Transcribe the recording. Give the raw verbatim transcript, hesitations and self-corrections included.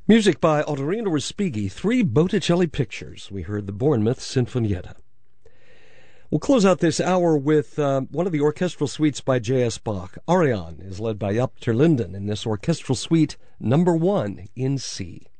Music by Ottorino Respighi, three Botticelli pictures. We heard the Bournemouth Sinfonietta. We'll close out this hour with uh, one of the orchestral suites by J S. Bach. Ariane is led by Jaap ter Linden in this orchestral suite, number one in C.